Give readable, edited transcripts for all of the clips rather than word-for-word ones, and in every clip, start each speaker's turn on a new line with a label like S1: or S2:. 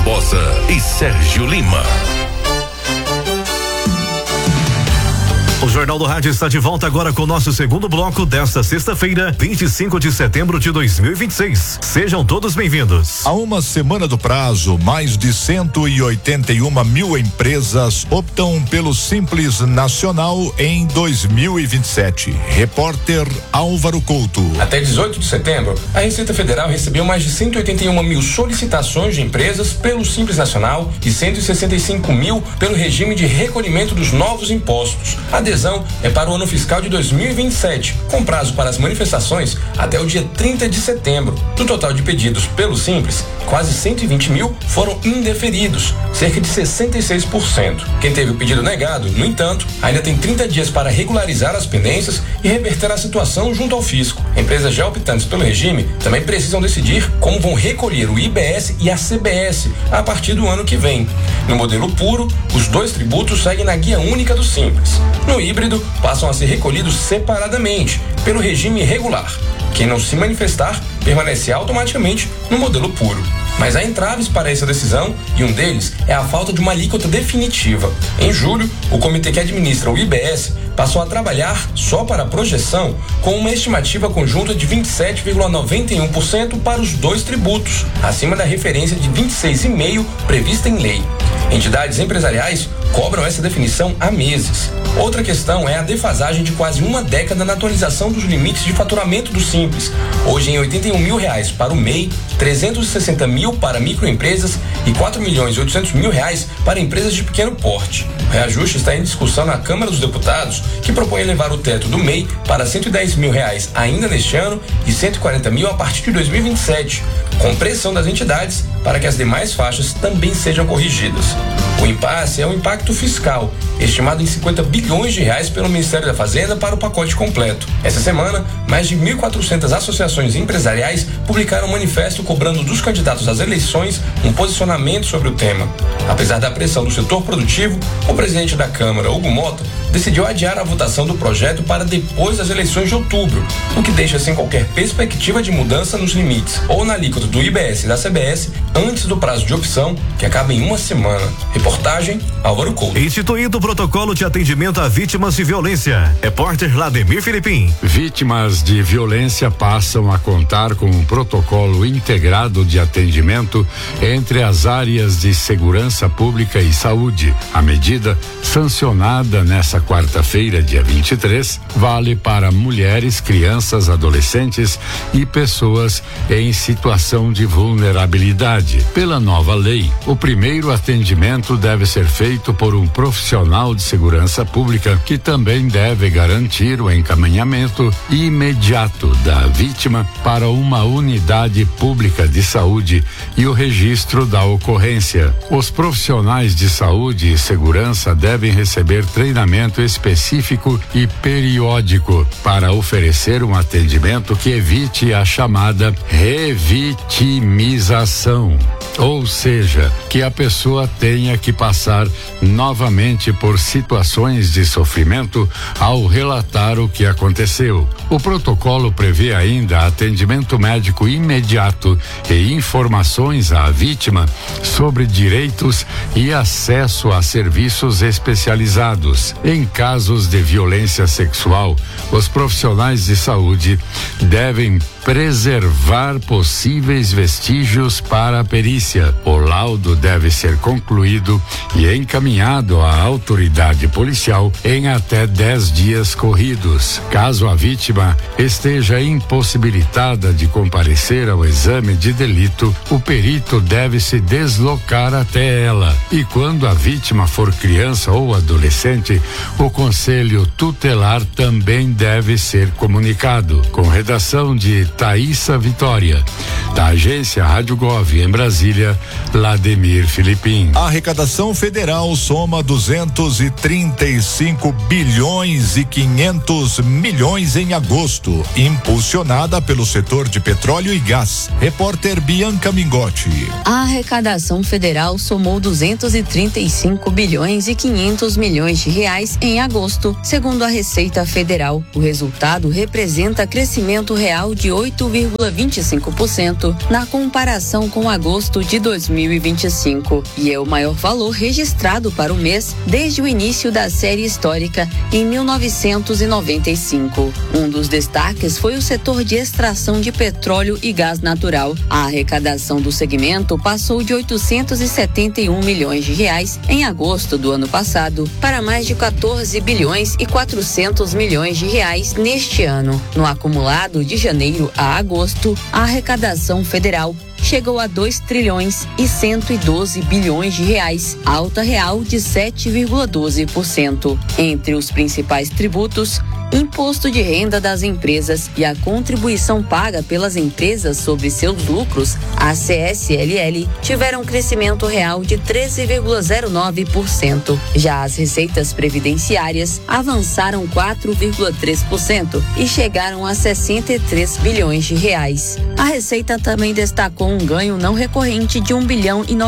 S1: Barbosa e Sérgio Lima.
S2: O Jornal do Rádio está de volta agora com o nosso segundo bloco desta sexta-feira, 25 de setembro de 2026. Sejam todos bem-vindos.
S3: Há uma semana do prazo, mais de 181 mil empresas optam pelo Simples Nacional em 2027. Repórter Álvaro Couto.
S4: Até 18 de setembro, a Receita Federal recebeu mais de 181 mil solicitações de empresas pelo Simples Nacional e 165 mil pelo regime de recolhimento dos novos impostos. A adesão é para o ano fiscal de 2027, com prazo para as manifestações até o dia 30 de setembro. Do total de pedidos pelo Simples, quase 120 mil foram indeferidos, cerca de 66%. Quem teve o pedido negado, no entanto, ainda tem 30 dias para regularizar as pendências e reverter a situação junto ao fisco. Empresas já optantes pelo regime também precisam decidir como vão recolher o IBS e a CBS a partir do ano que vem. No modelo puro, os dois tributos seguem na guia única do Simples. No híbrido, passam a ser recolhidos separadamente, pelo regime regular. Quem não se manifestar permanece automaticamente no modelo puro. Mas há entraves para essa decisão e um deles é a falta de uma alíquota definitiva. Em julho, o comitê que administra o IBS passou a trabalhar só para a projeção com uma estimativa conjunta de 27,91% para os dois tributos, acima da referência de 26,5% prevista em lei. Entidades empresariais cobram essa definição há meses. Outra questão é a defasagem de quase uma década na atualização dos limites de faturamento do Simples. Hoje em R$81 mil para o MEI, 360 mil para microempresas e 4.800.000 para empresas de pequeno porte. O reajuste está em discussão na Câmara dos Deputados, que propõe elevar o teto do MEI para R$110 mil ainda neste ano e 140 mil a partir de 2027, com pressão das entidades para que as demais faixas também sejam corrigidas. O impasse é o impacto fiscal, estimado em 50 bilhões de reais pelo Ministério da Fazenda para o pacote completo. Essa semana, mais de 1.400 associações empresariais publicaram um manifesto cobrando dos candidatos às eleições um posicionamento sobre o tema. Apesar da pressão do setor produtivo, o presidente da Câmara, Hugo Mota, decidiu adiar a votação do projeto para depois das eleições de outubro, o que deixa sem qualquer perspectiva de mudança nos limites ou na alíquota do IBS e da CBS antes do prazo de opção, que acaba em uma semana. Reportagem Álvaro Couto.
S2: Instituído o protocolo de atendimento a vítimas de violência. Repórter Lademir Filipim.
S5: Vítimas de violência passam a contar com um protocolo integrado de atendimento entre as áreas de segurança pública e saúde. A medida, sancionada nessa quarta-feira, dia 23, vale para mulheres, crianças, adolescentes e pessoas em situação de vulnerabilidade. Pela nova lei, o primeiro atendimento deve ser feito por um profissional de segurança pública, que também deve garantir o encaminhamento imediato da vítima para uma unidade pública de saúde e o registro da ocorrência. Os profissionais de saúde e segurança devem receber treinamento específico e periódico para oferecer um atendimento que evite a chamada revitimização, ou seja, que a pessoa tenha que passar novamente por situações de sofrimento ao relatar o que aconteceu. O protocolo prevê ainda atendimento médico imediato e informações à vítima sobre direitos e acesso a serviços especializados. Em casos de violência sexual, os profissionais de saúde devem preservar possíveis vestígios para a perícia. O laudo deve ser concluído e encaminhado à autoridade policial em até 10 dias corridos. Caso a vítima esteja impossibilitada de comparecer ao exame de delito, o perito deve se deslocar até ela. E quando a vítima for criança ou adolescente, o conselho tutelar também deve ser comunicado. Com redação de Thaísa Vitória, da agência Rádio Gov em Brasília, Lademir Filipim.
S3: A arrecadação federal soma 235 bilhões e 500 milhões em agosto, impulsionada pelo setor de petróleo e gás. Repórter Bianca Mingotti.
S6: A arrecadação federal somou 235 bilhões e 500 milhões de reais em agosto, segundo a Receita Federal. O resultado representa crescimento real de 8% 8,25% na comparação com agosto de 2025 e é o maior valor registrado para o mês desde o início da série histórica em 1995. Um dos destaques foi o setor de extração de petróleo e gás natural. A arrecadação do segmento passou de 871 milhões de reais em agosto do ano passado para mais de 14 bilhões e 400 milhões de reais neste ano. No acumulado de janeiro a agosto, a arrecadação federal chegou a 2 trilhões e 112 bilhões de reais, alta real de 7,12%. Entre os principais tributos, imposto de renda das empresas e a contribuição paga pelas empresas sobre seus lucros, a CSLL, tiveram crescimento real de 13,09%. Já as receitas previdenciárias avançaram 4,3% e chegaram a 63 bilhões de reais. A Receita também destacou um ganho não recorrente de 1 bilhão e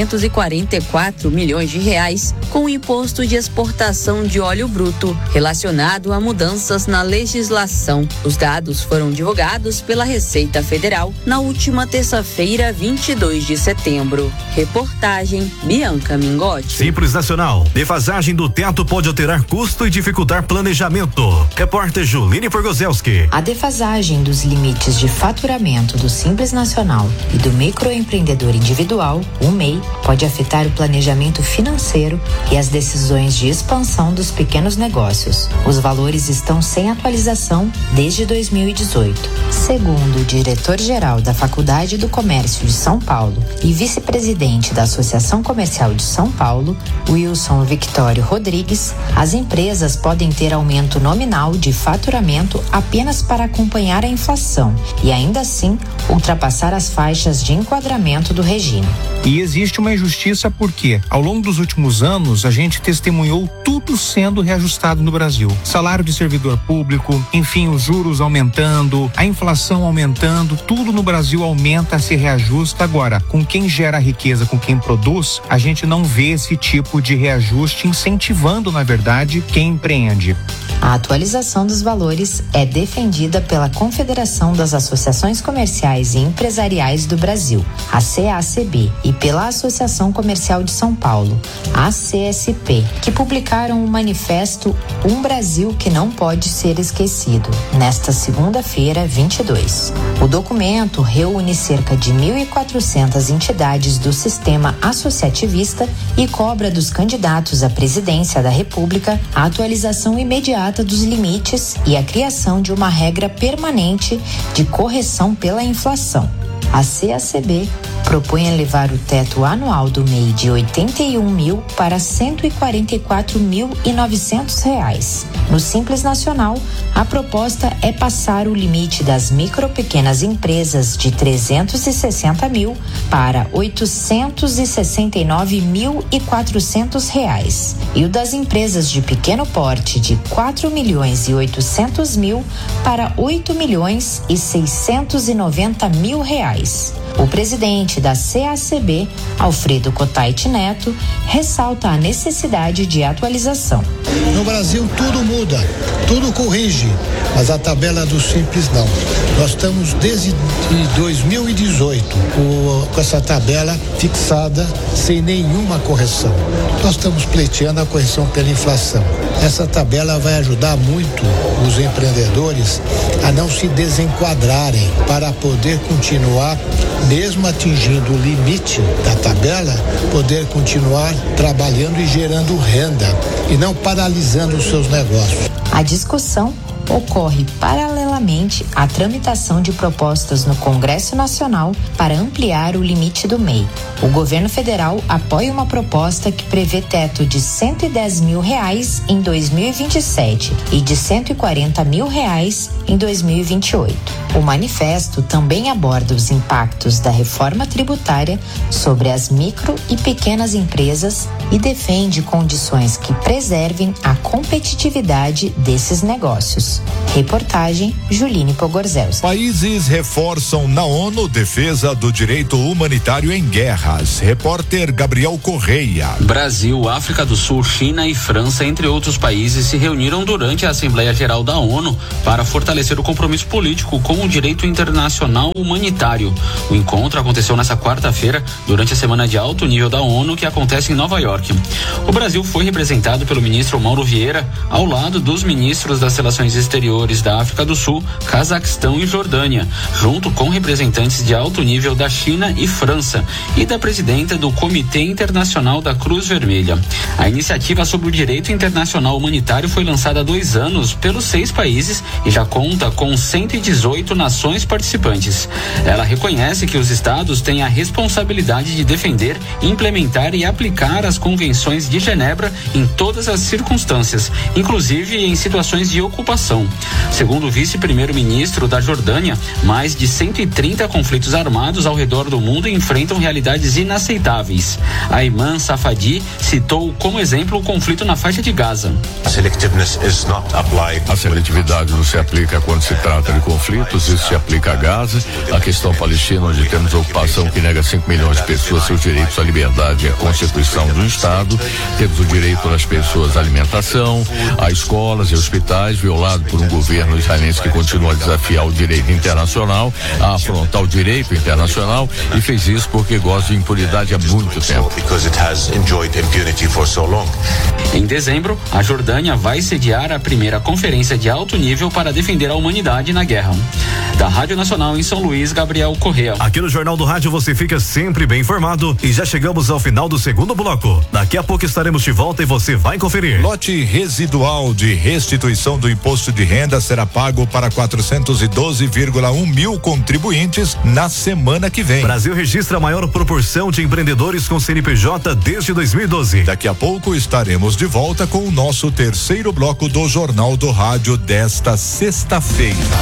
S6: 944 milhões de reais com o imposto de exportação de óleo bruto relacionado à mudanças na legislação. Os dados foram divulgados pela Receita Federal na última terça-feira, 22 de setembro. Reportagem Bianca Mingotti.
S2: Simples Nacional. Defasagem do teto pode alterar custo e dificultar planejamento. Repórter Juline Porgozelski.
S7: A defasagem dos limites de faturamento do Simples Nacional e do microempreendedor individual, o MEI, pode afetar o planejamento financeiro e as decisões de expansão dos pequenos negócios. Os valores estão sem atualização desde 2018. Segundo o diretor-geral da Faculdade do Comércio de São Paulo e vice-presidente da Associação Comercial de São Paulo, Wilson Victório Rodrigues, as empresas podem ter aumento nominal de faturamento apenas para acompanhar a inflação e ainda assim ultrapassar as faixas de enquadramento do regime.
S8: E existe uma injustiça porque, ao longo dos últimos anos, a gente testemunhou tudo sendo reajustado no Brasil. Salário de servidor público, enfim, os juros aumentando, a inflação aumentando, tudo no Brasil aumenta, se reajusta. Agora, com quem gera riqueza, com quem produz, a gente não vê esse tipo de reajuste incentivando, na verdade, quem empreende.
S7: A atualização dos valores é defendida pela Confederação das Associações Comerciais e Empresariais do Brasil, a CACB, e pela Associação Comercial de São Paulo, a CSP, que publicaram o manifesto Um Brasil que Não Pode Ser Esquecido, nesta segunda-feira, 22. O documento reúne cerca de 1.400 entidades do sistema associativista e cobra dos candidatos à presidência da República a atualização imediata dos limites e a criação de uma regra permanente de correção pela inflação. A CACB propõe elevar o teto anual do MEI de R$ 81.000 para R$ 144.900. No Simples Nacional, a proposta é passar o limite das micro pequenas empresas de R$ 360.000 para R$ 869.400 e o das empresas de pequeno porte de R$ 4.800.000 para R$ 8.690.000. O presidente da CACB, Alfredo Cotait Neto, ressalta a necessidade de atualização.
S9: No Brasil tudo muda, tudo corrige, mas a tabela do Simples não. Nós estamos desde 2018 com essa tabela fixada sem nenhuma correção. Nós estamos pleiteando a correção pela inflação. Essa tabela vai ajudar muito os empreendedores a não se desenquadrarem para poder continuar, mesmo atingindo o limite da tabela, poder continuar trabalhando e gerando renda e não paralisando os seus negócios.
S7: A discussão ocorre paralelamente à tramitação de propostas no Congresso Nacional para ampliar o limite do MEI. O governo federal apoia uma proposta que prevê teto de R$ 110.000 em 2027 e de R$ 140.000 em 2028. O manifesto também aborda os impactos da reforma tributária sobre as micro e pequenas empresas e defende condições que preservem a competitividade desses negócios. Reportagem Juline Pogorzelski.
S3: Países reforçam na ONU defesa do direito humanitário em guerras. Repórter Gabriel Correia.
S10: Brasil, África do Sul, China e França, entre outros países, se reuniram durante a Assembleia Geral da ONU para fortalecer o compromisso político com o direito internacional humanitário. O encontro aconteceu nesta quarta-feira, durante a semana de alto nível da ONU, que acontece em Nova York. O Brasil foi representado pelo ministro Mauro Vieira, ao lado dos ministros das Relações Exteriores da África do Sul, Cazaquistão e Jordânia, junto com representantes de alto nível da China e França e da presidenta do Comitê Internacional da Cruz Vermelha. A iniciativa sobre o direito internacional humanitário foi lançada há 2 anos pelos 6 países e já conta com 118 nações participantes. Ela reconhece que os estados têm a responsabilidade de defender, implementar e aplicar as convenções de Genebra em todas as circunstâncias, inclusive em situações de ocupação. Segundo o vice-primeiro-ministro da Jordânia, mais de 130 conflitos armados ao redor do mundo enfrentam realidades inaceitáveis. Ayman Safadi citou como exemplo o conflito na faixa de Gaza.
S11: A seletividade não se aplica quando se trata de conflitos, isso se aplica a Gaza, a questão palestina, onde temos ocupação que nega 5 milhões de pessoas seus direitos à liberdade e à constituição do Estado, temos o direito das pessoas à alimentação, a escolas e hospitais, violado por um governo israelense que continua a desafiar o direito internacional, a afrontar o direito internacional, e fez isso porque gosta de impunidade há muito tempo.
S10: Em dezembro, a Jordânia vai sediar a primeira conferência de alto nível para defender a humanidade na guerra. Da Rádio Nacional em São Luís, Gabriel Correa.
S2: Aqui no Jornal do Rádio você fica sempre bem informado e já chegamos ao final do segundo bloco. Daqui a pouco estaremos de volta e você vai conferir.
S3: Lote residual de restituição do imposto de renda será pago para 412,1 mil contribuintes na semana que vem.
S2: Brasil registra a maior proporção de empreendedores com CNPJ desde 2012.
S3: Daqui a pouco estaremos de volta com o nosso terceiro bloco do Jornal do Rádio desta sexta-feira.